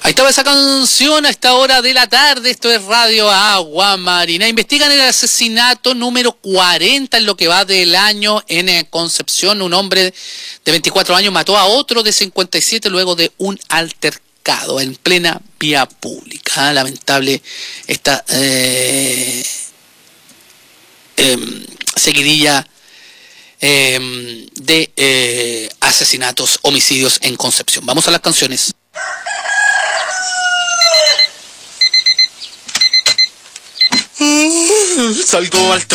Ahí estaba esa canción a esta hora de la tarde. Esto es Radio Agua Marina. Investigan el asesinato número 40 en lo que va del año en Concepción. Un hombre de 24 años mató a otro de 57 luego de un altercado en plena vía pública. Lamentable esta seguidilla de asesinatos, homicidios en Concepción. Vamos a las canciones. Salgo al